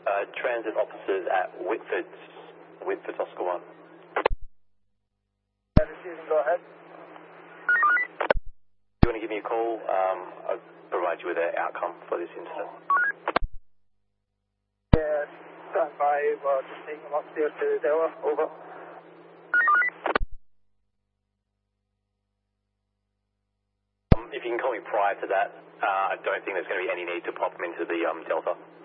Transit officers at Whitford Oscar 1. Go ahead. Do you want to give me a call? I'll provide you with an outcome for this incident. Yeah, stand by. Just taking them upstairs to the Della. Over. If you can call me prior to that, I don't think there's going to be any need to pop them into the Delta.